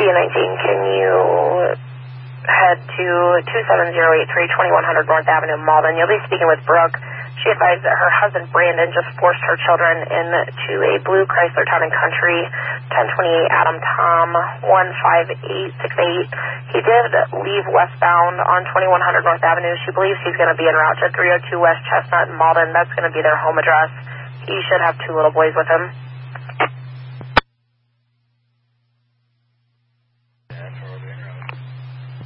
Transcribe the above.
B19, can you head to 27083 2100 North Avenue, Malden? You'll be speaking with Brooke. She advised that her husband, Brandon, just forced her children into a blue Chrysler Town & Country, 1028 Adam Tom, 15868. He did leave westbound on 2100 North Avenue. She believes he's going to be en route to 302 West Chestnut in Malden. That's going to be their home address. He should have 2 little boys with him.